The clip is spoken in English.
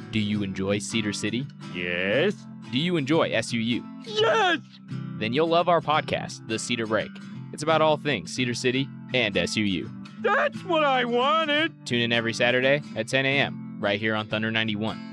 Do you enjoy Cedar City? Yes. Do you enjoy SUU? Yes! Then you'll love our podcast, The Cedar Break. It's about all things Cedar City and SUU. That's what I wanted! Tune in every Saturday at 10 a.m. right here on Thunder 91.